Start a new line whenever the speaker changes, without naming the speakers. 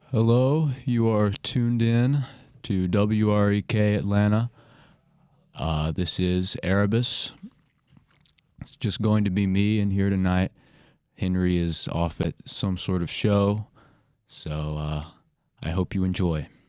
Hello, you are tuned in to WREK Atlanta. This is Erebus. It's just going to be me in here tonight. Henry is off at some sort of show, so I hope you enjoy.